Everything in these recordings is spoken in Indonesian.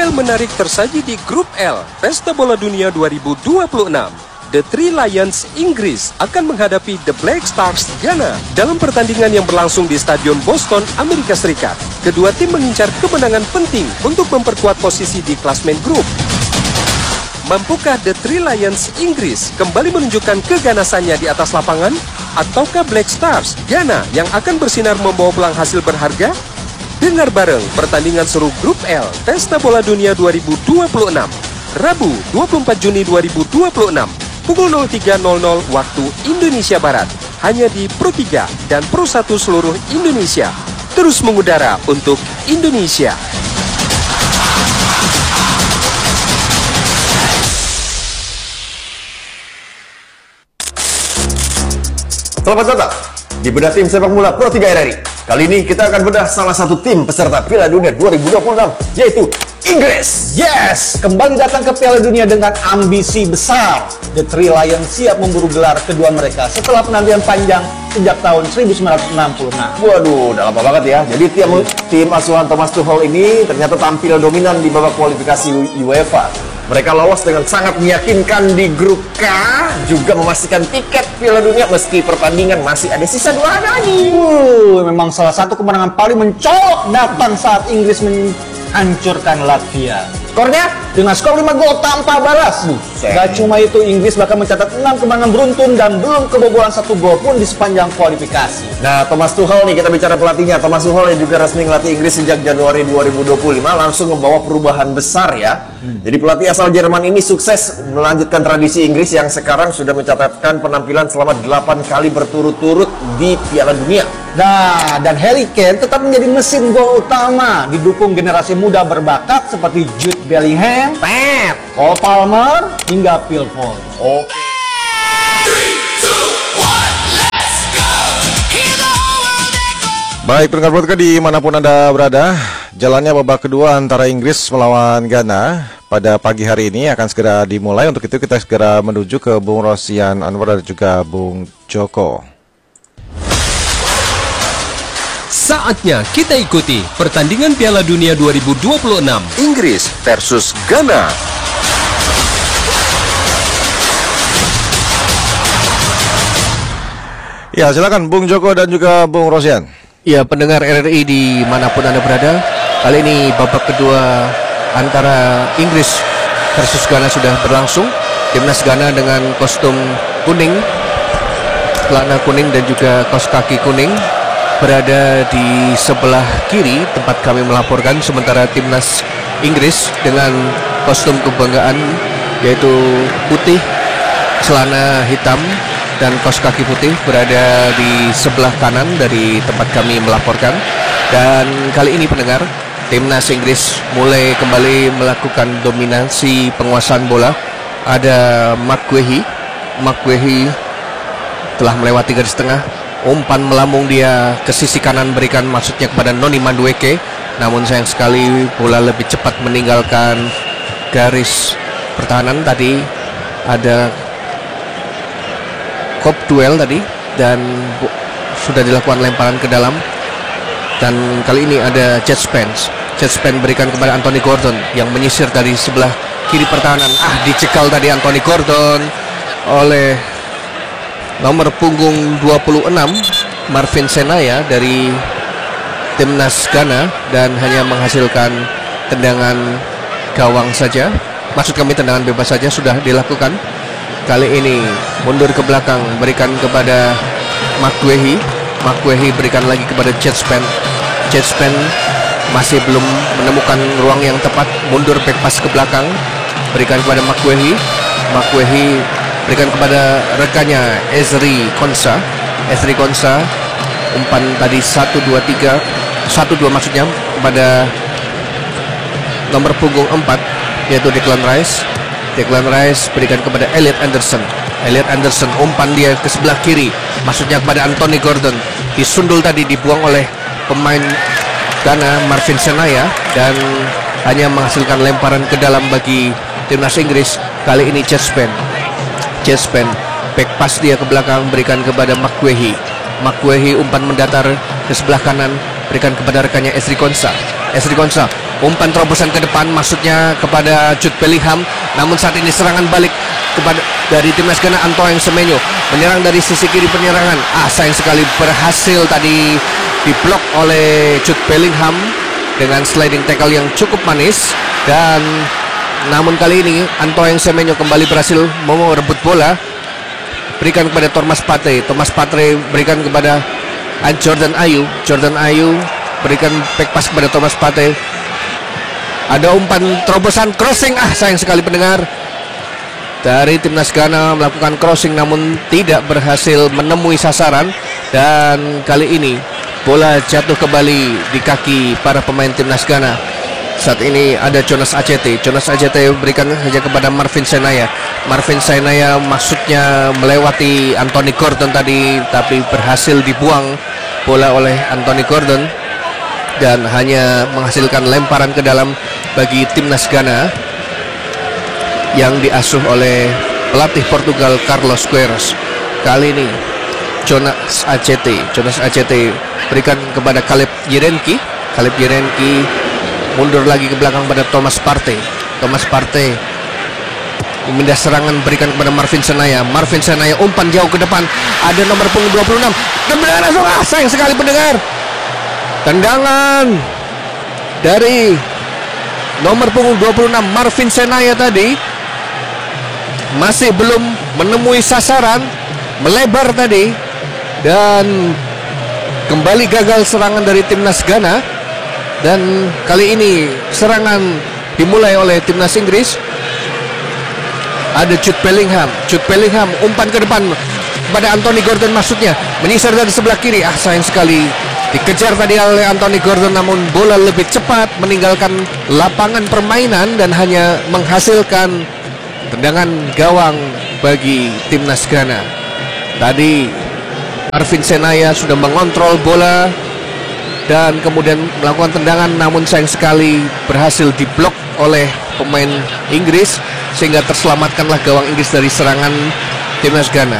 Duel menarik tersaji di Grup L, Pesta Bola Dunia 2026. The Three Lions Inggris akan menghadapi The Black Stars Ghana dalam pertandingan yang berlangsung di Stadion Boston, Amerika Serikat. Kedua tim mengincar kemenangan penting untuk memperkuat posisi di klasmen grup. Mampukah The Three Lions Inggris kembali menunjukkan keganasannya di atas lapangan? Ataukah Black Stars Ghana yang akan bersinar membawa pulang hasil berharga? Dengar bareng pertandingan seru Grup L Pesta Bola Dunia 2026 Rabu 24 Juni 2026 pukul 03.00 waktu Indonesia Barat, hanya di Pro 3 dan Pro 1 seluruh Indonesia. Terus mengudara untuk Indonesia. Selamat datang di bedah tim sepak bola Pro 3 RRI. Kali ini kita akan bedah salah satu tim peserta Piala Dunia 2026, yaitu Inggris. Yes, kembali datang ke Piala Dunia dengan ambisi besar. The Three Lions siap memburu gelar kedua mereka setelah penantian panjang sejak tahun 1966. Waduh, udah lama banget ya. Jadi tim asuhan Thomas Tuchel ini ternyata tampil dominan di babak kualifikasi UEFA. Mereka lolos dengan sangat meyakinkan di grup K, juga memastikan tiket Piala Dunia meski pertandingan masih ada sisa 2 hari lagi. Memang salah satu kemenangan paling mencolok datang saat Inggris menghancurkan Latvia. Skornya dengan skor 5 gol tanpa balas. Gak cuma itu, Inggris bahkan mencatat 6 kemenangan beruntun dan belum kebobolan 1 gol pun di sepanjang kualifikasi. Nah, Thomas Tuchel nih, kita bicara pelatihnya. Thomas Tuchel yang juga resmi ngelatih Inggris sejak Januari 2025 langsung membawa perubahan besar ya. Jadi pelatih asal Jerman ini sukses melanjutkan tradisi Inggris yang sekarang sudah mencatatkan penampilan selama 8 kali berturut-turut di Piala Dunia. Nah, dan Harry Kane tetap menjadi mesin gol utama, didukung generasi muda berbakat seperti Jude Bellingham, Cole Palmer, hingga Phil Foden. Oke. Baik, pendengar podcast dimanapun Anda berada, jalannya babak kedua antara Inggris melawan Ghana pada pagi hari ini akan segera dimulai. Untuk itu kita segera menuju ke Bung Rosian Anwar dan juga Bung Joko. Saatnya kita ikuti pertandingan Piala Dunia 2026 Inggris versus Ghana. Ya, silakan Bung Joko dan juga Bung Rosian. Ya, pendengar RRI dimanapun Anda berada, kali ini babak kedua antara Inggris versus Ghana sudah berlangsung. Timnas Ghana dengan kostum kuning, celana kuning dan juga kaos kaki kuning berada di sebelah kiri tempat kami melaporkan, sementara timnas Inggris dengan kostum kebanggaan yaitu putih, celana hitam dan kaos kaki putih berada di sebelah kanan dari tempat kami melaporkan. Dan kali ini pendengar, timnas Inggris mulai kembali melakukan dominasi penguasaan bola. Ada McGuehi telah melewati garis tengah, umpan melambung dia ke sisi kanan, berikan maksudnya kepada Noni Madueke, namun sayang sekali bola lebih cepat meninggalkan garis pertahanan. Tadi ada kop duel tadi dan sudah dilakukan lemparan ke dalam, dan kali ini ada Jet Spence berikan kepada Anthony Gordon yang menyisir dari sebelah kiri pertahanan. Dicekal tadi Anthony Gordon oleh nomor punggung 26 Marvin Senaya dari timnas Ghana dan hanya menghasilkan tendangan gawang saja, maksud kami tendangan bebas saja sudah dilakukan. Kali ini mundur ke belakang, berikan kepada McGuehi berikan lagi kepada Jet Spence masih belum menemukan ruang yang tepat, mundur back pass ke belakang, berikan kepada McGuehi berikan kepada rekannya Ezri Konsa, umpan tadi 1-2 maksudnya kepada nomor punggung 4 yaitu Declan Rice berikan kepada Elliot Anderson, umpan dia ke sebelah kiri, maksudnya kepada Anthony Gordon, disundul tadi, dibuang oleh pemain Ghana Marvin Senaya dan hanya menghasilkan lemparan ke dalam bagi timnas Inggris. Kali ini Jet Spence back pass dia ke belakang, berikan kepada McGuehi, umpan mendatar ke sebelah kanan, berikan kepada rekannya Ezri Konsa, Umpan terobosan ke depan, maksudnya kepada Jude Bellingham. Namun saat ini serangan balik kepada dari timnas Ghana. Antoine Semenyo menyerang dari sisi kiri penyerangan. Sayang sekali berhasil tadi diblok oleh Jude Bellingham dengan sliding tackle yang cukup manis. Dan namun kali ini Antoine Semenyo kembali berhasil merebut bola, berikan kepada Thomas Partey. Thomas Partey berikan kepada Jordan Ayew. Jordan Ayew berikan back pass kepada Thomas Partey. Ada umpan terobosan crossing. Sayang sekali pendengar, dari timnas Ghana melakukan crossing namun tidak berhasil menemui sasaran. Dan kali ini bola jatuh kembali di kaki para pemain timnas Ghana. Saat ini ada Jonas Ajete. Jonas Ajete berikan saja kepada Marvin Senaya. Marvin Senaya maksudnya melewati Anthony Gordon tadi, tapi berhasil dibuang bola oleh Anthony Gordon dan hanya menghasilkan lemparan ke dalam bagi timnas Ghana yang diasuh oleh pelatih Portugal Carlos Queiroz. Kali ini Jonas Ajete berikan kepada Caleb Yerenki. Caleb Yerenki mundur lagi ke belakang pada Thomas Partey. Thomas Partey memindah serangan, berikan kepada Marvin Senaya. Marvin Senaya umpan jauh ke depan. Ada nomor punggung 26. Tendangan langsung. Sayang sekali pendengar. Tendangan dari nomor punggung 26 Marvin Senaya tadi masih belum menemui sasaran, melebar tadi, dan kembali gagal serangan dari timnas Ghana. Dan kali ini serangan dimulai oleh timnas Inggris. Ada Jude Bellingham. Jude Bellingham umpan ke depan pada Anthony Gordon, maksudnya menyisir dari sebelah kiri. Sayang sekali dikejar tadi oleh Anthony Gordon, namun bola lebih cepat meninggalkan lapangan permainan dan hanya menghasilkan tendangan gawang bagi timnas Ghana. Tadi Marvin Senaya sudah mengontrol bola dan kemudian melakukan tendangan, namun sayang sekali berhasil diblok oleh pemain Inggris sehingga terselamatkanlah gawang Inggris dari serangan timnas Ghana.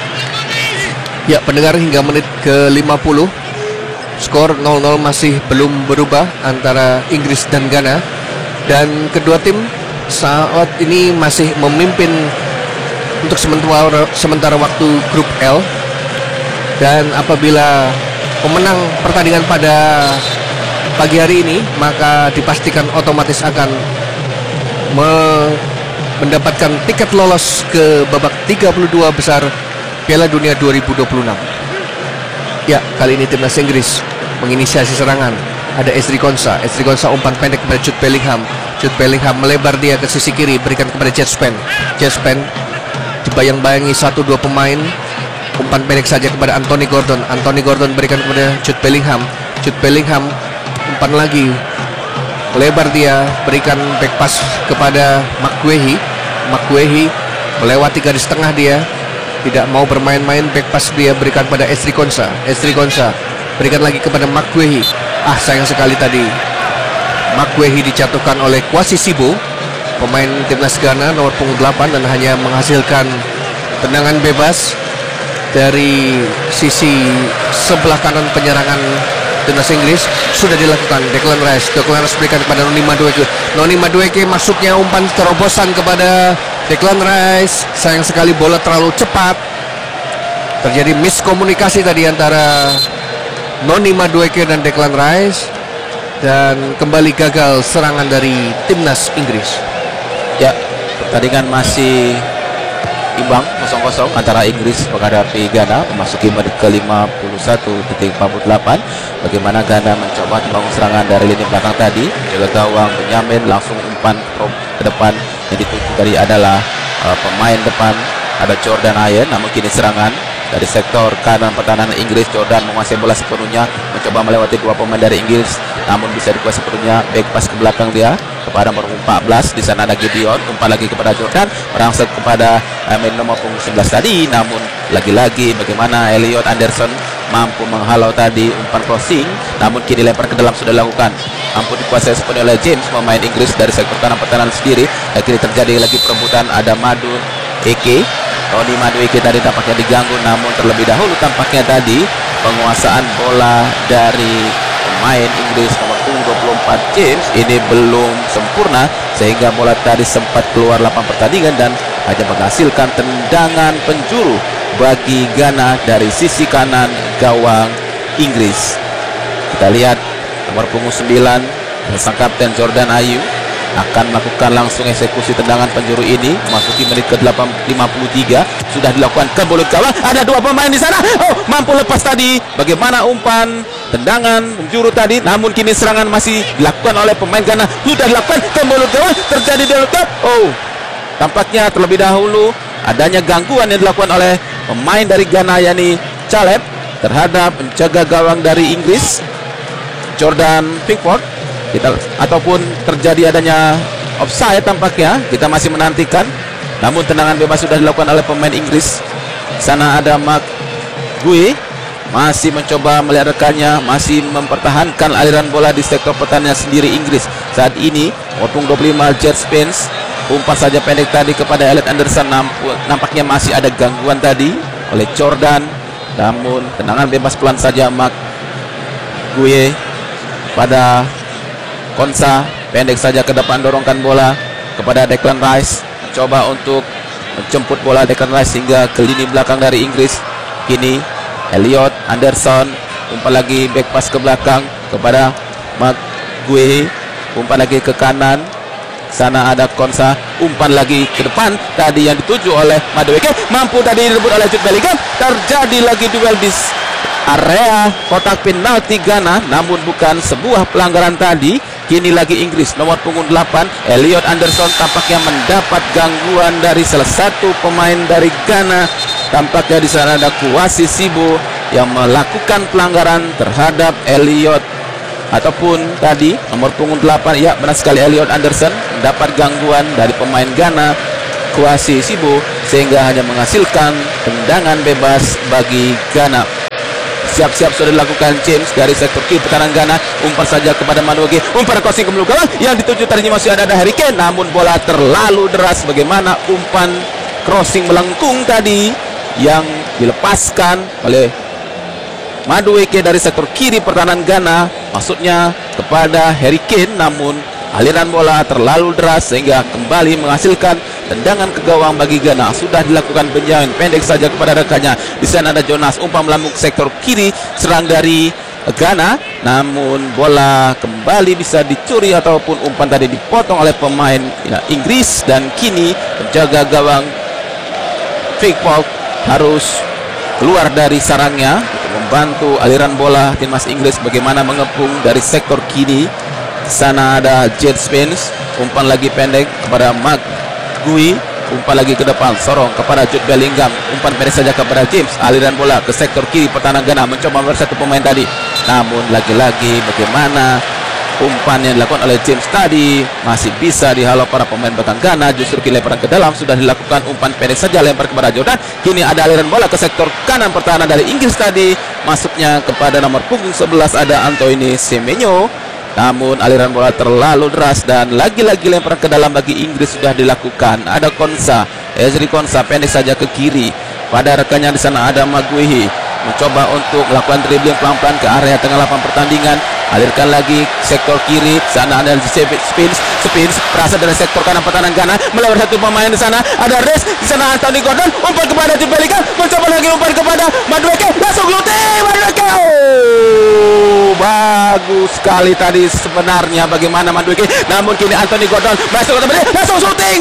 Ya pendengar, hingga menit ke-50 skor 0-0 masih belum berubah antara Inggris dan Ghana, dan kedua tim saat ini masih memimpin untuk sementara waktu grup L. Dan apabila pemenang pertandingan pada pagi hari ini, maka dipastikan otomatis akan mendapatkan tiket lolos ke babak 32 besar Piala Dunia 2026. Ya, kali ini timnas Inggris menginisiasi serangan. Ada Ezri Konsa umpan pendek kepada Jude Bellingham. Jude Bellingham melebar dia ke sisi kiri, berikan kepada Jet Spence. Dibayang-bayangi 1-2 pemain. Umpan pendek saja kepada Anthony Gordon berikan kepada Jude Bellingham. Umpan lagi, lebar dia, berikan back pass kepada McGuehi melewati garis tengah, dia tidak mau bermain-main, back pass dia berikan pada Ezri Konsa berikan lagi kepada McGuehi. Sayang sekali tadi McGuehi dijatuhkan oleh Kwasi Sibo, pemain timnas Ghana nomor punggung 8, dan hanya menghasilkan tendangan bebas dari sisi sebelah kanan penyerangan timnas Inggris. Sudah dilakukan Declan Rice berikan kepada Noni Madueke maksudnya umpan terobosan kepada Declan Rice. Sayang sekali bola terlalu cepat, terjadi miskomunikasi tadi antara Noni Madueke dan Declan Rice, dan kembali gagal serangan dari timnas Inggris. Ya, pertandingan masih imbang 0-0 antara Inggris menghadapi Ghana memasuki menit ke-51.48. Bagaimana Ghana mencoba membangun serangan dari lini belakang tadi, jaga gawang menyamin, langsung umpan ke depan yang dituju tadi adalah pemain depan, ada Jordan Ayew. Namun kini serangan dari sektor kanan pertahanan Inggris. Jordan menguasai bola sepenuhnya, mencoba melewati dua pemain dari Inggris, namun bisa dikuasai sepenuhnya. Back pass ke belakang dia kepada nomor 14. Di sana ada Gideon, umpan lagi kepada Jordan, merangsek kepada nomor 19 tadi. Namun lagi-lagi bagaimana Elliot Anderson mampu menghalau tadi umpan crossing, namun kini lempar ke dalam sudah dilakukan, mampu dikuasai sepenuhnya oleh James, pemain Inggris dari sektor kanan pertahanan sendiri. Akhirnya terjadi lagi perebutan, ada Tony Madueke tadi tampaknya diganggu, namun terlebih dahulu tampaknya tadi penguasaan bola dari pemain Inggris nomor 24 tempat James ini belum sempurna sehingga bola tadi sempat keluar lapangan pertandingan dan hanya menghasilkan tendangan penjuru bagi Ghana dari sisi kanan gawang Inggris. Kita lihat nomor punggung 9 sang kapten Jordan Ayew akan melakukan langsung eksekusi tendangan penjuru ini memasuki menit ke-53. Sudah dilakukan ke mulut gawang, ada dua pemain di sana. Oh, mampu lepas tadi. Bagaimana umpan tendangan penjuru tadi, namun kini serangan masih dilakukan oleh pemain Ghana. Sudah dilakukan ke mulut gawang, terjadi delta. Oh, tampaknya terlebih dahulu adanya gangguan yang dilakukan oleh pemain dari Ghana, yakni Caleb, terhadap penjaga gawang dari Inggris Jordan Pickford. Ataupun terjadi adanya offside tampaknya, kita masih menantikan. Namun tendangan bebas sudah dilakukan oleh pemain Inggris. Sana ada Mark Gue, masih mencoba melihat rekannya, masih mempertahankan aliran bola di sektor pertahanan sendiri Inggris. Saat ini opung 25 Jet Spence, umpan saja pendek tadi kepada Elliot Anderson. Nampaknya masih ada gangguan tadi oleh Jordan. Namun tendangan bebas pelan saja Mark Gue pada Konsa, pendek saja ke depan, dorongkan bola kepada Declan Rice, mencoba untuk menjemput bola Declan Rice hingga ke lini belakang dari Inggris. Kini Elliot Anderson, umpan lagi back pass ke belakang kepada Mark Gue, umpan lagi ke kanan. Sana ada Konsa, umpan lagi ke depan tadi yang dituju oleh Madueke, mampu tadi direbut oleh Jude Bellingham. Terjadi lagi duel di area kotak penalti Ghana, namun bukan sebuah pelanggaran tadi. Kini lagi Inggris, nomor punggung 8 Elliot Anderson tampaknya mendapat gangguan dari salah satu pemain dari Ghana. Tampaknya di sana ada Kwasi Sibo yang melakukan pelanggaran terhadap Elliot, ataupun tadi nomor punggung 8, ya benar sekali, Elliot Anderson mendapat gangguan dari pemain Ghana Kwasi Sibo sehingga hanya menghasilkan tendangan bebas bagi Ghana. Siap-siap sudah dilakukan James dari sektor kiri pertahanan Ghana. Umpan saja kepada Manuage, umpan crossing ke belakang yang dituju tadinya masih ada Harry Kane, namun bola terlalu deras. Bagaimana umpan crossing melengkung tadi yang dilepaskan oleh Madueke dari sektor kiri pertahanan Ghana, maksudnya kepada Harry Kane, namun aliran bola terlalu deras sehingga kembali menghasilkan tendangan ke gawang bagi Ghana. Sudah dilakukan Benjamin, pendek saja kepada rekannya. Di sana ada Jonas, umpan melambung sektor kiri, serang dari Ghana, namun bola kembali bisa dicuri ataupun umpan tadi dipotong oleh pemain Inggris. Dan kini penjaga gawang Pickford harus keluar dari sarangnya untuk membantu aliran bola timnas Inggris bagaimana mengepung dari sektor kiri. Sana ada Jet Spence, umpan lagi pendek kepada Mark Gue, umpan lagi ke depan, sorong kepada Jude Bellingham, umpan pendek saja kepada James. Aliran bola ke sektor kiri pertahanan Ghana, mencoba bersatu pemain tadi, namun lagi-lagi bagaimana umpan yang dilakukan oleh James tadi masih bisa dihalau para pemain belakang Ghana. Justru kini lemparan ke dalam, sudah dilakukan umpan pendek saja, lempar kepada Jordan. Kini ada aliran bola ke sektor kanan pertahanan dari Inggris tadi, masuknya kepada nomor punggung 11 ada Anthony Semenyo. Namun aliran bola terlalu deras dan lagi-lagi lemparan ke dalam bagi Inggris sudah dilakukan. Ada Konsa, Ezri Konsa, pendek saja ke kiri pada rekannya. Di sana ada Maguire, mencoba untuk melakukan dribbling pelan-pelan ke area tengah lapangan pertandingan. Alirkan lagi sektor kiri, sana ada Spence berasal dari sektor kanan pertahanan Ghana, melewati satu pemain. Di sana ada Rez, di sana Anthony Gordon, umpan kepada Jude Bellingham, mencoba lagi umpan kepada Madueke, langsung lutih Madueke. Oh, bagus sekali tadi sebenarnya bagaimana Madueke, namun kini Anthony Gordon masuk ke depan, langsung shooting.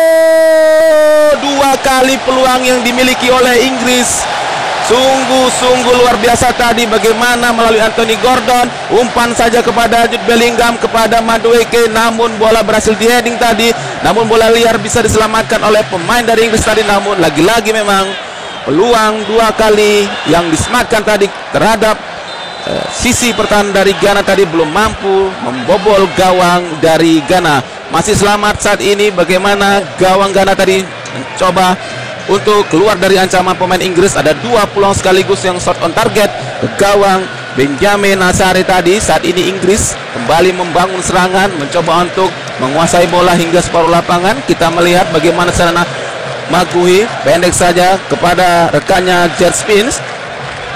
Oh, dua kali peluang yang dimiliki oleh Inggris. Sungguh-sungguh luar biasa tadi bagaimana melalui Anthony Gordon, umpan saja kepada Jude Bellingham, kepada Madueke, namun bola berhasil di-heading tadi, namun bola liar bisa diselamatkan oleh pemain dari Inggris tadi. Namun lagi-lagi memang peluang dua kali yang disematkan tadi terhadap sisi pertahanan dari Ghana tadi belum mampu membobol gawang dari Ghana. Masih selamat saat ini bagaimana gawang Ghana tadi mencoba untuk keluar dari ancaman pemain Inggris. Ada dua peluang sekaligus yang shot on target ke gawang Benjamin Nasari tadi. Saat ini Inggris kembali membangun serangan, mencoba untuk menguasai bola hingga separuh lapangan. Kita melihat bagaimana sana Maguire, pendek saja kepada rekannya Jet Spence.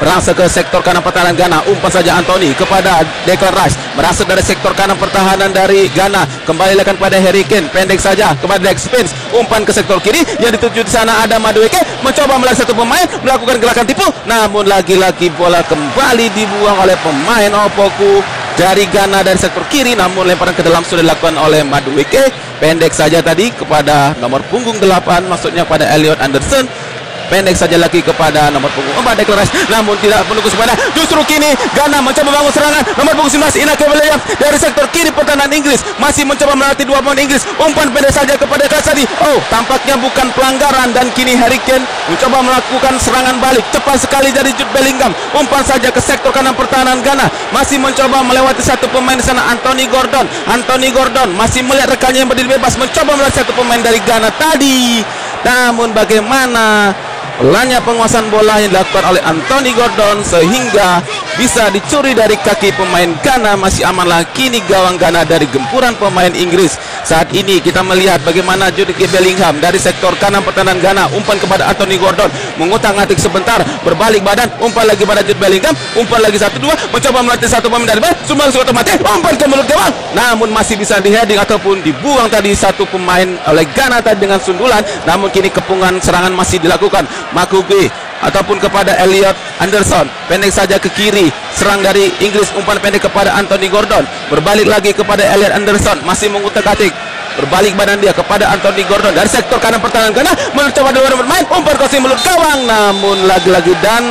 Berlangsung ke sektor kanan pertahanan Ghana. Umpan saja Anthony kepada Declan Rice. Merasuk dari sektor kanan pertahanan dari Ghana. Kembali lagi kepada Harry Kane. Pendek saja kepada Dex Spence. Umpan ke sektor kiri. Yang dituju di sana ada Madueke. Mencoba melihat satu pemain. Melakukan gerakan tipu. Namun lagi-lagi bola kembali dibuang oleh pemain Opoku dari Ghana dari sektor kiri. Namun lemparan ke dalam sudah dilakukan oleh Madueke. Pendek saja tadi kepada nomor punggung 8. Maksudnya pada Elliot Anderson. Pendek saja lagi kepada nomor punggung 4 Declan Rice, namun tidak menunggu sebentar. Justru kini Ghana mencoba bangun serangan. Nomor punggung 19 Inaki Williams dari sektor kiri pertahanan Inggris masih mencoba melatih 2 pemain Inggris. Umpan pendek saja kepada Kasadi. Oh, tampaknya bukan pelanggaran dan kini Harry Kane mencoba melakukan serangan balik. Cepat sekali dari Jude Bellingham. Umpan saja ke sektor kanan pertahanan Ghana. Masih mencoba melewati satu pemain di sana Anthony Gordon. Anthony Gordon masih melihat rekannya yang berdiri bebas, mencoba melihat satu pemain dari Ghana tadi. Namun bagaimana pelannya penguasaan bola yang dilakukan oleh Anthony Gordon sehingga bisa dicuri dari kaki pemain Ghana. Masih amanlah kini gawang Ghana dari gempuran pemain Inggris. Saat ini kita melihat bagaimana Jude Bellingham dari sektor kanan pertahanan Ghana. Umpan kepada Anthony Gordon, mengutak-atik sebentar, berbalik badan, umpan lagi pada Jude Bellingham, umpan lagi 1-2, mencoba melatih satu pemain dari bawah, semua sudah mati, umpan ke mulut gawang, namun masih bisa di-heading ataupun dibuang tadi satu pemain oleh Ghana tadi dengan sundulan. Namun kini kepungan serangan masih dilakukan. Makugi ataupun kepada Elliot Anderson, pendek saja ke kiri, serang dari Inggris, umpan pendek kepada Anthony Gordon, berbalik lagi kepada Elliot Anderson, masih mengutak-atik, berbalik badan dia kepada Anthony Gordon dari sektor kanan pertahanan Ghana, mencoba dua bermain, umpan crossing mulut gawang, namun lagi-lagi dan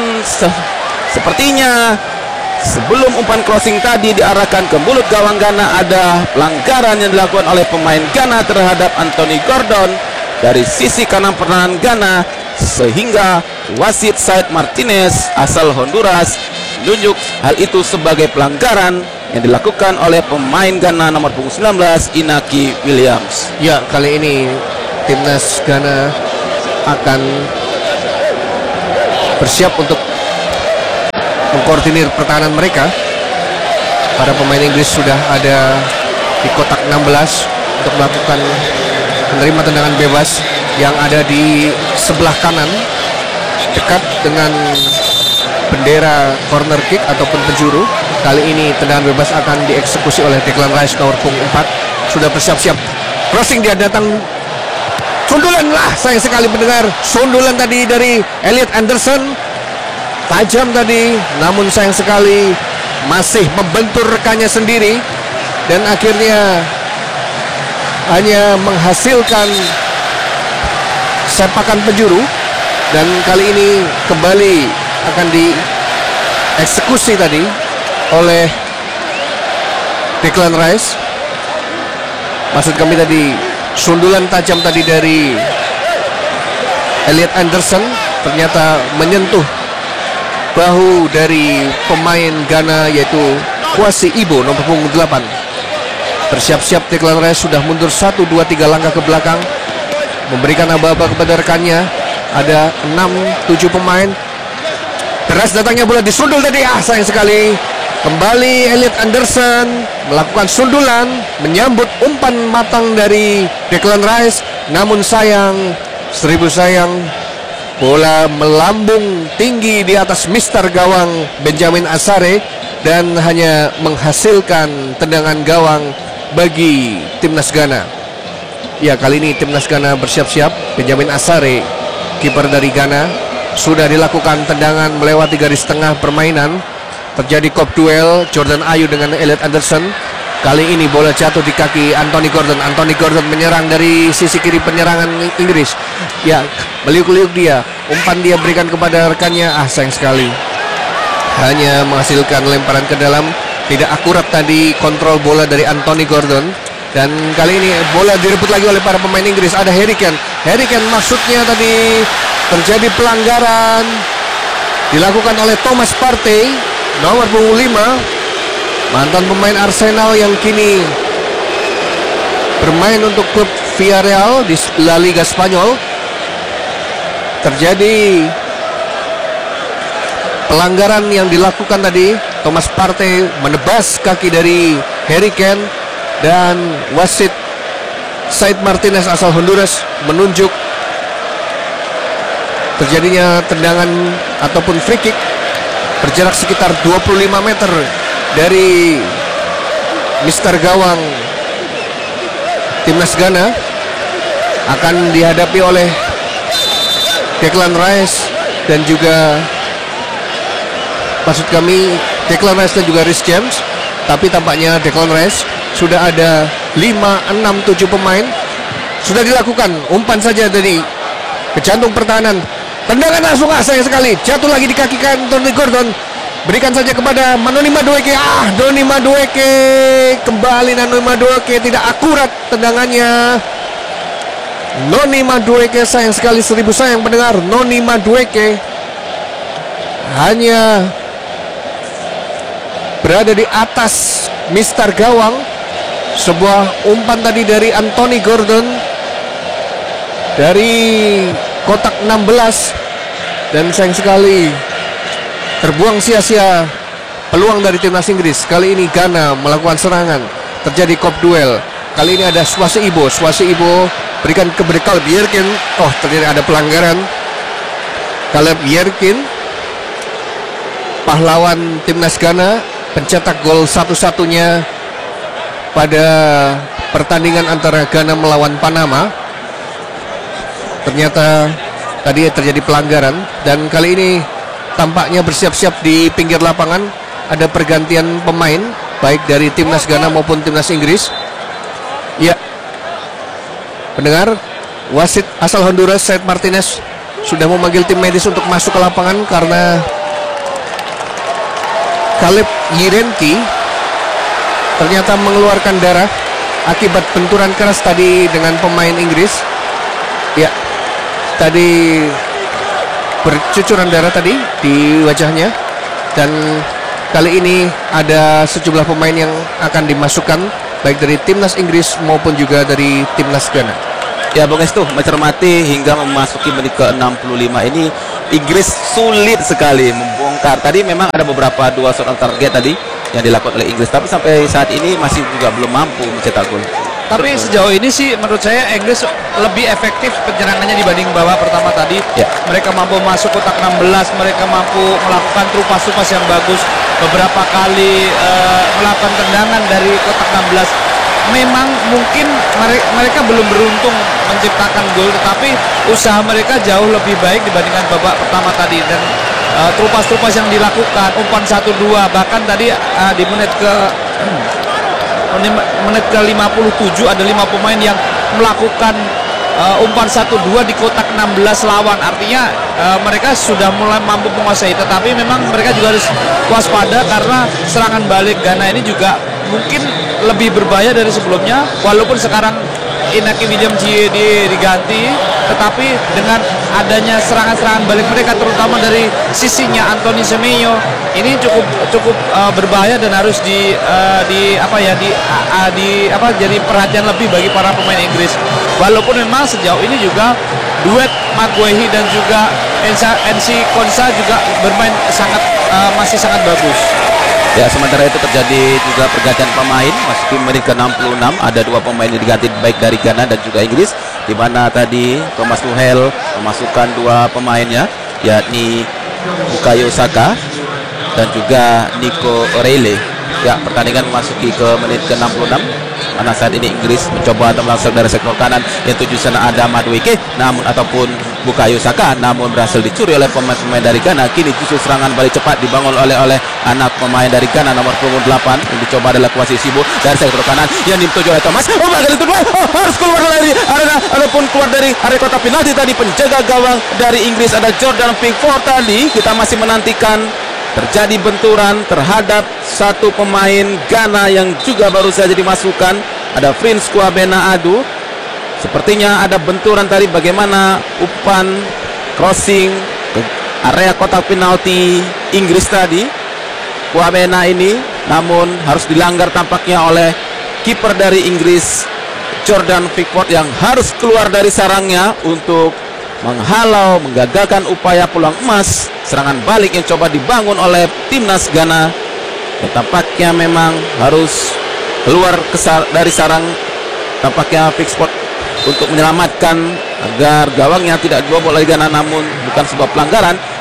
sepertinya sebelum umpan crossing tadi diarahkan ke mulut gawang Ghana, ada pelanggaran yang dilakukan oleh pemain Ghana terhadap Anthony Gordon dari sisi kanan pertahanan Ghana, sehingga wasit Said Martinez asal Honduras menunjuk hal itu sebagai pelanggaran yang dilakukan oleh pemain Ghana nomor punggung 19 Inaki Williams. Ya, kali ini timnas Ghana akan bersiap untuk mengkoordinir pertahanan mereka. Para pemain Inggris sudah ada di kotak 16 untuk melakukan menerima tendangan bebas yang ada di sebelah kanan dekat dengan bendera corner kick ataupun penjuru. Kali ini tendangan bebas akan dieksekusi oleh Declan Rice nomor punggung 4. Sudah bersiap-siap, crossing dia datang, sundulan lah, sayang sekali mendengar sundulan tadi dari Elliot Anderson, tajam tadi, namun sayang sekali masih membentur rekannya sendiri dan akhirnya hanya menghasilkan sepakan penjuru. Dan kali ini kembali akan dieksekusi tadi oleh Declan Rice. Maksud kami tadi sundulan tajam tadi dari Elliot Anderson ternyata menyentuh bahu dari pemain Ghana yaitu Kwasi Ibo nomor punggung 8. Bersiap-siap Declan Rice sudah mundur 1, 2, 3 langkah ke belakang, memberikan aba-aba kepada rekannya. Ada 6, 7 pemain. Deras datangnya bola disundul tadi, sayang sekali. Kembali Elliot Anderson melakukan sundulan, menyambut umpan matang dari Declan Rice. Namun sayang, seribu sayang, bola melambung tinggi di atas mister gawang Benjamin Asare dan hanya menghasilkan tendangan gawang bagi timnas Ghana. Ya, kali ini timnas Ghana bersiap-siap. Benjamin Asare, kiper dari Ghana, sudah dilakukan tendangan melewati garis tengah permainan. Terjadi kop duel Jordan Ayew dengan Elliot Anderson. Kali ini bola jatuh di kaki Anthony Gordon. Anthony Gordon menyerang dari sisi kiri penyerangan Inggris. Ya, meliuk-liuk dia. Umpan dia berikan kepada rekannya. Sayang sekali, hanya menghasilkan lemparan ke dalam. Tidak akurat tadi kontrol bola dari Anthony Gordon. Dan kali ini bola direbut lagi oleh para pemain Inggris. Ada Harry Kane. Harry Kane maksudnya tadi terjadi pelanggaran dilakukan oleh Thomas Partey nomor punggung 5, mantan pemain Arsenal yang kini bermain untuk klub Villarreal di La Liga Spanyol. Terjadi pelanggaran yang dilakukan tadi. Thomas Partey menebas kaki dari Harry Kane dan wasit Said Martinez asal Honduras menunjuk terjadinya tendangan ataupun free kick berjarak sekitar 25 meter dari Mister Gawang timnas Ghana, akan dihadapi oleh Declan Rice dan juga Declan Rice dan juga Reece James. Tapi tampaknya Declan Rice sudah ada 5, 6, 7 pemain. Sudah dilakukan umpan saja dari ke jantung pertahanan. Tendangan langsung sayang sekali, jatuh lagi di kaki Anthony Gordon. Berikan saja kepada Noni Madueke. Noni Madueke kembali. Noni Madueke tidak akurat tendangannya. Noni Madueke, sayang sekali, 1000 sayang pendengar. Noni Madueke hanya berada di atas Mister Gawang. Sebuah umpan tadi dari Anthony Gordon dari kotak 16, dan sayang sekali terbuang sia-sia peluang dari timnas Inggris. Kali ini Ghana melakukan serangan, terjadi kop duel. Kali ini ada Swase Ibo berikan ke Caleb Yerkin. Ternyata ada pelanggaran. Caleb Yerkin, pahlawan timnas Ghana, pencetak gol satu-satunya pada pertandingan antara Ghana melawan Panama. Ternyata tadi terjadi pelanggaran, dan kali ini tampaknya bersiap-siap di pinggir lapangan. Ada pergantian pemain baik dari timnas Ghana maupun timnas Inggris. Ya, pendengar, wasit asal Honduras Said Martinez sudah memanggil tim medis untuk masuk ke lapangan karena Caleb Yerkin ternyata mengeluarkan darah akibat benturan keras tadi dengan pemain Inggris. Ya, tadi bercucuran darah tadi di wajahnya, dan kali ini ada sejumlah pemain yang akan dimasukkan baik dari timnas Inggris maupun juga dari timnas Ghana. Ya, Bung Estu, mencermati hingga memasuki menit ke-65 ini Inggris sulit sekali membongkar. Tadi memang ada beberapa dua shot on target tadi yang dilakukan oleh Inggris, tapi sampai saat ini masih juga belum mampu mencetak gol. Tapi sejauh ini sih menurut saya Inggris lebih efektif penyerangannya dibanding babak pertama tadi. Ya. Mereka mampu masuk kotak 16, mereka mampu melakukan trupas-trupas yang bagus, beberapa kali melakukan tendangan dari kotak 16. Memang mungkin mereka belum beruntung menciptakan gol, tetapi usaha mereka jauh lebih baik dibandingkan babak pertama tadi, dan trupas-trupas yang dilakukan, umpan 1-2, bahkan tadi di menit ke-57 ada 5 pemain yang melakukan umpan 1-2 di kotak 16 lawan. Artinya mereka sudah mulai mampu menguasai, tetapi memang mereka juga harus waspada karena serangan balik Ghana ini juga mungkin lebih berbahaya dari sebelumnya. Walaupun sekarang Inaki Williams diganti, tetapi dengan adanya serangan-serangan balik mereka, terutama dari sisinya Anthony Semenyo, ini cukup berbahaya dan harus jadi perhatian lebih bagi para pemain Inggris. Walaupun memang sejauh ini juga duet Maguire dan juga NC Konsa juga bermain masih sangat bagus. Ya, sementara itu terjadi juga pergantian pemain. Masuki menit ke-66 ada 2 pemain yang diganti baik dari Ghana dan juga Inggris, di mana tadi Thomas Tuchel memasukkan 2 pemainnya, yakni Bukayo Saka dan juga Nico O'Reilly. Ya, pertandingan memasuki ke menit ke-66, mana saat ini Inggris mencoba untuk melangsung dari sektor kanan yang tuju sana ada Madueke ataupun Bukayo Saka, namun berhasil dicuri oleh pemain-pemain dari Ghana. Kini justru serangan balik cepat dibangun oleh anak pemain dari Ghana nomor 28 yang dicoba adalah Kwasi Sibo dari sektor kanan yang dituju oleh Thomas. Harus keluar dari arena ataupun keluar dari area kotak penalti. Tadi penjaga gawang dari Inggris ada Jordan Pickford. Tadi kita masih menantikan terjadi benturan terhadap satu pemain Ghana yang juga baru saja dimasukkan, ada Prince Kwabena Adu. Sepertinya ada benturan tadi, bagaimana umpan crossing ke area kotak penalti Inggris tadi. Kwabena ini namun harus dilanggar tampaknya oleh kiper dari Inggris Jordan Pickford yang harus keluar dari sarangnya untuk menghalau, menggagalkan upaya peluang emas serangan balik yang coba dibangun oleh timnas Ghana. Tampaknya memang harus keluar dari sarang tampaknya Pickford untuk menyelamatkan agar gawangnya tidak dibobol oleh Ghana, namun bukan sebuah pelanggaran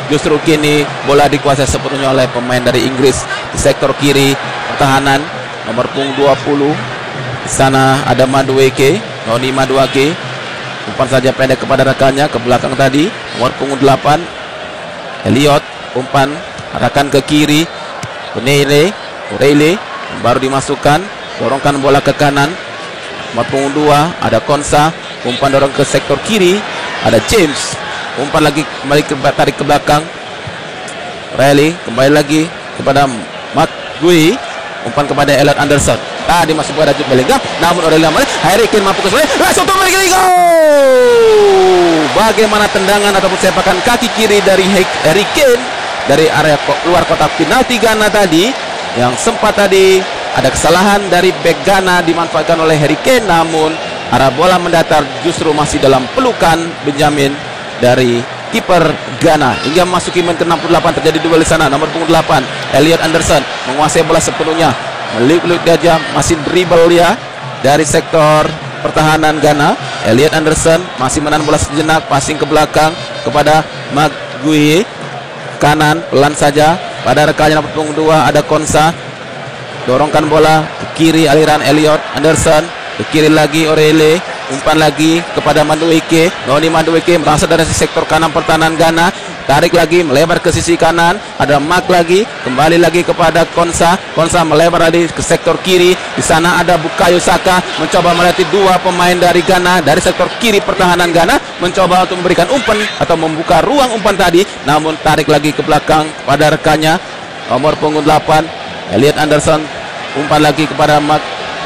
justru kini bola dikuasai sepenuhnya oleh pemain dari Inggris di sektor kiri pertahanan nomor punggung 20. Di sana ada Madueke, Noni Madueke. Umpan saja pendek kepada rekannya ke belakang tadi, nomor punggung 8 Elliot. Umpan arahkan ke kiri, O'Reilly baru dimasukkan, dorongkan bola ke kanan. Nomor punggung 2 ada Konsa, umpan dorong ke sektor kiri, ada James, umpan lagi kembali tarik ke belakang. Riley kembali lagi kepada Mark Gui, umpan kepada Elliot Anderson. Tadi masih pada Jude Bellingham, namun O'Reilly Harry Kane mampu ke sebelah, langsung untuk memiliki gol. Bagaimana tendangan ataupun sepakan kaki kiri dari Harry Kane dari area luar kotak penalti Ghana tadi, yang sempat tadi ada kesalahan dari bek Ghana dimanfaatkan oleh Harry Kane, namun arah bola mendatar justru masih dalam pelukan Benjamin dari kiper Ghana. Hingga memasuki menit ke-68 terjadi duel di sana. Nomor punggung 8 Elliot Anderson menguasai bola sepenuhnya, meliuk-liuk dia, masih dribble ya dari sektor pertahanan Ghana. Elliot Anderson masih menahan bola sejenak, passing ke belakang kepada Maguire, kanan pelan saja pada rekannya. Nomor punggung 2 ada Konsa, dorongkan bola ke kiri, aliran Elliot Anderson ke kiri lagi, O'Reilly umpan lagi kepada Madueke. Noni Madueke berasal dari sektor kanan pertahanan Ghana, tarik lagi melebar ke sisi kanan, ada Mark lagi, kembali lagi kepada Konsa melebar lagi ke sektor kiri. Di sana ada Bukayo Saka mencoba melatih dua pemain dari Ghana dari sektor kiri pertahanan Ghana, mencoba untuk memberikan umpan atau membuka ruang umpan tadi, namun tarik lagi ke belakang pada rekannya nomor punggung 8 Elliot Anderson, umpan lagi kepada Mark,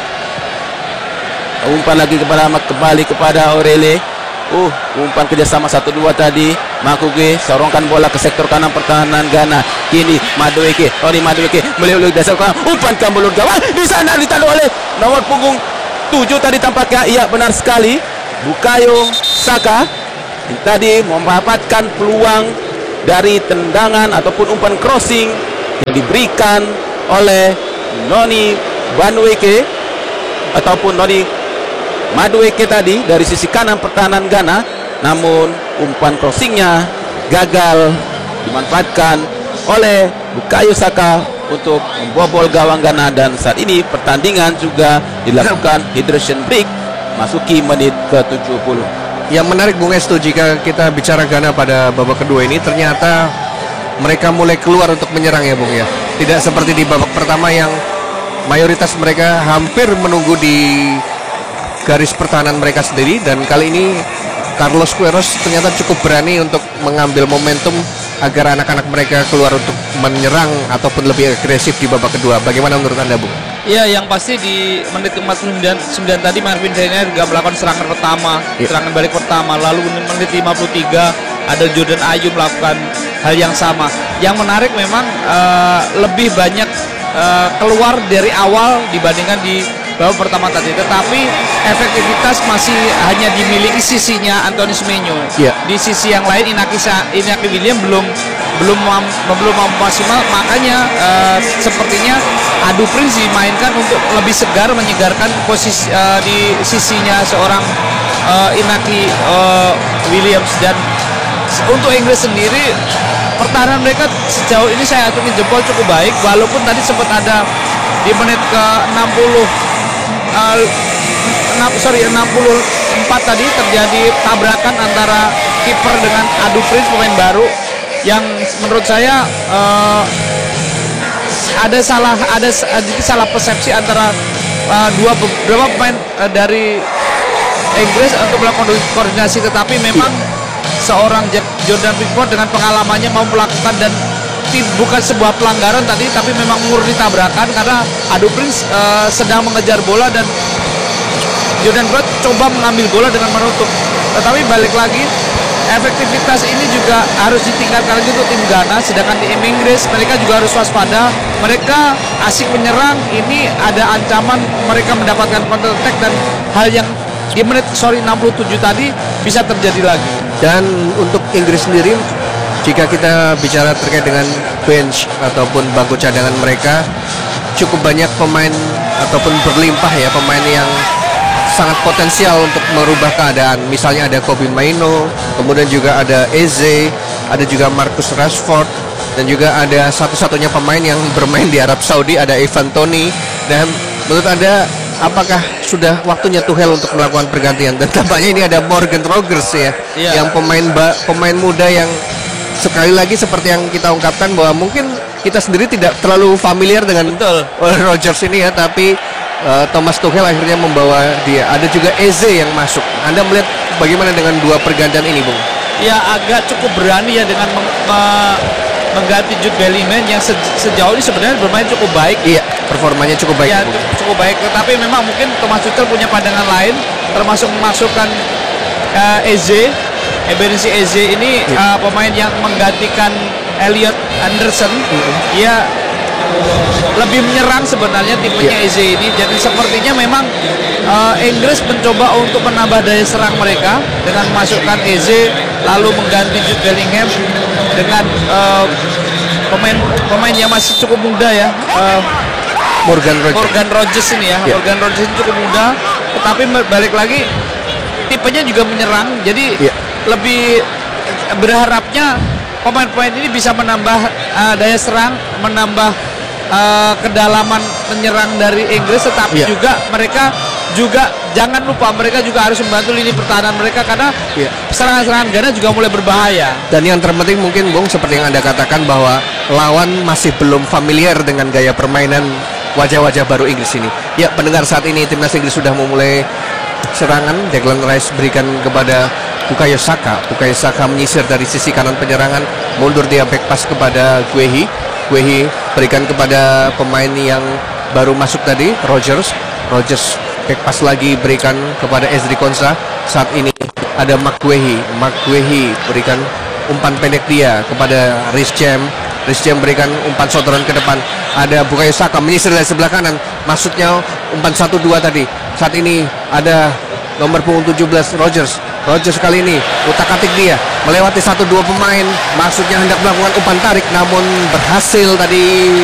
kembali kepada O'Reilly. Umpan kerjasama 1-2 tadi. Makuge sorongkan bola ke sektor kanan pertahanan Ghana. Kini Noni Madueke meliuk-liuk dasar kanan, umpan ke mulut gawang. Di sana ditandu oleh nomor punggung 7 tadi tampaknya. Iya, benar sekali, Bukayo Saka tadi memanfaatkan peluang dari tendangan ataupun umpan crossing yang diberikan oleh Noni Madueke ataupun Noni Madueke tadi dari sisi kanan pertahanan Ghana, namun umpan crossingnya gagal dimanfaatkan oleh Bukayo Saka untuk membobol gawang Ghana. Dan saat ini pertandingan juga dilakukan hydration break, masuki menit ke-70. Yang menarik Bung Estu, jika kita bicara Ghana pada babak kedua ini, ternyata mereka mulai keluar untuk menyerang ya Bung ya. Tidak seperti di babak pertama yang mayoritas mereka hampir menunggu di garis pertahanan mereka sendiri, dan kali ini Carlos Queiroz ternyata cukup berani untuk mengambil momentum agar anak-anak mereka keluar untuk menyerang ataupun lebih agresif di babak kedua. Bagaimana menurut Anda, Bung? Ya, yang pasti di menit ke-49 tadi Marvin Daniel juga melakukan serangan pertama, serangan balik pertama. Lalu menit 53 ada Jordan Ayew melakukan hal yang sama. Yang menarik memang lebih banyak keluar dari awal dibandingkan di babak pertama tadi, tetapi efektivitas masih hanya dimiliki sisinya Anthony Semenyo. Di sisi yang lain Inaki William belum mampu maksimal, makanya sepertinya Adu Prince dimainkan untuk lebih segar, menyegarkan posisi di sisinya seorang Inaki Williams. Dan untuk Inggris sendiri, pertahanan mereka sejauh ini saya acungin jempol cukup baik, walaupun tadi sempat ada di menit ke-64 tadi terjadi tabrakan antara kiper dengan Adu Prince, pemain baru, yang menurut saya ada salah persepsi antara beberapa pemain dari Inggris untuk melakukan koordinasi, tetapi memang seorang Jordan Pickford dengan pengalamannya mau melakukan, dan bukan sebuah pelanggaran tadi, tapi memang murni tabrakan karena Adu Prince sedang mengejar bola dan Jordan Pickford coba mengambil bola dengan menutup. Tetapi balik lagi, efektivitas ini juga harus ditingkatkan lagi untuk tim Ghana, sedangkan tim Inggris mereka juga harus waspada. Mereka asik menyerang, ini ada ancaman mereka mendapatkan counter attack, dan hal yang di menit 67 tadi bisa terjadi lagi. Dan untuk Inggris sendiri, jika kita bicara terkait dengan bench ataupun bangku cadangan mereka, cukup banyak pemain ataupun berlimpah ya pemain yang sangat potensial untuk merubah keadaan. Misalnya ada Kobbie Mainoo, kemudian juga ada Eze, ada juga Marcus Rashford, dan juga ada satu-satunya pemain yang bermain di Arab Saudi, ada Ivan Toney. Dan menurut Anda, apakah sudah waktunya Tuchel untuk melakukan pergantian? Dan tampaknya ini ada Morgan Rogers ya, yang pemain muda yang sekali lagi seperti yang kita ungkapkan bahwa mungkin kita sendiri tidak terlalu familiar dengan Rogers ini ya, tapi Thomas Tuchel akhirnya membawa dia. Ada juga Eze yang masuk. Anda melihat bagaimana dengan dua pergantian ini, Bung? Ya, agak cukup berani ya dengan mengganti Jude Bellingham yang sejauh ini sebenarnya bermain cukup baik. Iya, performanya cukup baik. Ya, cukup baik. Tetapi memang mungkin Thomas Tuchel punya pandangan lain, termasuk memasukkan Eberechi Eze ini pemain yang menggantikan Elliot Anderson. Dia lebih menyerang sebenarnya tipenya Eze ini. Jadi sepertinya memang Inggris mencoba untuk menambah daya serang mereka dengan memasukkan Eze, lalu mengganti Jude Bellingham dengan pemain yang masih cukup muda ya, Morgan Rogers ini ya. Morgan Rogers ini cukup muda, tetapi balik lagi tipenya juga menyerang. Jadi lebih berharapnya pemain-pemain ini bisa menambah daya serang, menambah kedalaman menyerang dari Inggris, tetapi juga mereka juga jangan lupa mereka juga harus membantu lini pertahanan mereka karena serangan-serangan Ghana juga mulai berbahaya. Dan yang terpenting mungkin, Bung, seperti yang Anda katakan bahwa lawan masih belum familiar dengan gaya permainan wajah-wajah baru Inggris ini. Ya, pendengar, saat ini timnas Inggris sudah memulai serangan. Declan Rice berikan kepada Bukayo Saka. Bukayo Saka menyisir dari sisi kanan penyerangan, mundur dia back pass kepada Guehi berikan kepada pemain yang baru masuk tadi, Rogers back pass lagi berikan kepada Ezri Konsa. Saat ini ada Mark Guehi berikan umpan pendek dia kepada Reece James berikan umpan sodoran ke depan. Ada Bukayo Saka menyisir dari sebelah kanan, maksudnya umpan 1-2 tadi. Saat ini ada nomor punggung 17 Rogers kali ini utak-atik dia melewati 1-2 pemain, maksudnya hendak melakukan umpan tarik namun berhasil tadi